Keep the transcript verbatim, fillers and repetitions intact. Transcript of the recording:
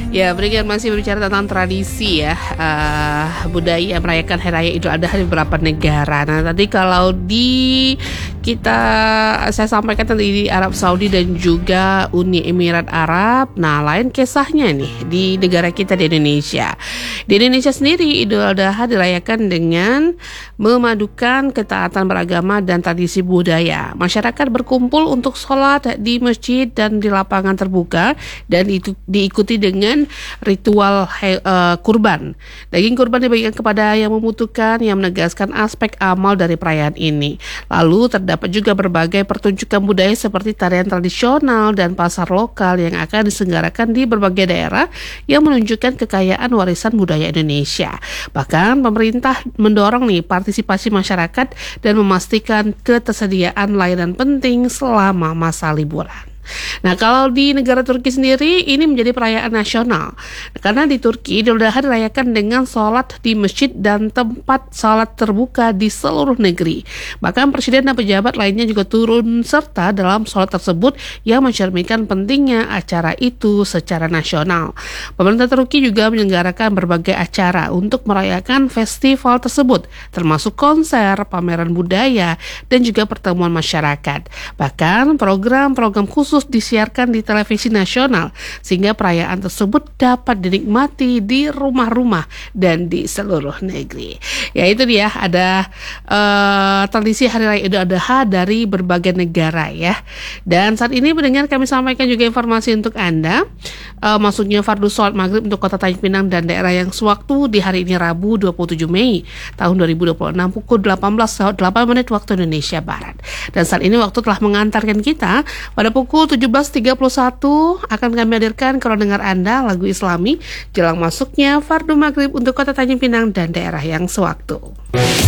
Ya, berikan masih berbicara tentang tradisi ya, uh, budaya merayakan Hari Raya Idul Adha di beberapa negara. Nah, tadi kalau di kita saya sampaikan tadi di Arab Saudi dan juga Uni Emirat Arab. Nah, lain kisahnya nih di negara kita di Indonesia. Di Indonesia sendiri Idul Adha dirayakan dengan memadukan ketaatan beragama dan tradisi budaya. Masyarakat berkumpul untuk sholat di masjid dan di lapangan terbuka dan itu diikuti dengan ritual he, uh, kurban. Daging kurban dibagikan kepada yang membutuhkan, yang menegaskan aspek amal dari perayaan ini. Lalu terdapat juga berbagai pertunjukan budaya seperti tarian tradisional dan pasar lokal yang akan diselenggarakan di berbagai daerah yang menunjukkan kekayaan warisan budaya Indonesia. Bahkan pemerintah mendorong nih partisipasi masyarakat dan memastikan ketersediaan layanan penting selama masa liburan. Nah, kalau di negara Turki sendiri ini menjadi perayaan nasional. Karena di Turki Idul Adha dirayakan dengan sholat di masjid dan tempat sholat terbuka di seluruh negeri. Bahkan presiden dan pejabat lainnya juga turun serta dalam sholat tersebut yang mencerminkan pentingnya acara itu secara nasional. Pemerintah Turki juga menyelenggarakan berbagai acara untuk merayakan festival tersebut, termasuk konser, pameran budaya, dan juga pertemuan masyarakat. Bahkan program-program khusus disiarkan di televisi nasional sehingga perayaan tersebut dapat dinikmati di rumah-rumah dan di seluruh negeri. Ya, itu dia ada uh, tradisi Hari Raya Idul Adha dari berbagai negara ya. Dan saat ini mendengar kami sampaikan juga informasi untuk Anda, uh, masuknya fardu sholat maghrib untuk Kota Tanjung Pinang dan daerah yang sewaktu di hari ini Rabu dua puluh tujuh Mei tahun dua ribu dua puluh enam pukul delapan belas lewat delapan menit waktu Indonesia Barat. Dan saat ini waktu telah mengantarkan kita pada pukul tujuh belas tiga puluh satu akan kami hadirkan kalau dengar Anda lagu Islami jelang masuknya fardu maghrib untuk Kota Tanjung Pinang dan daerah yang sewaktu.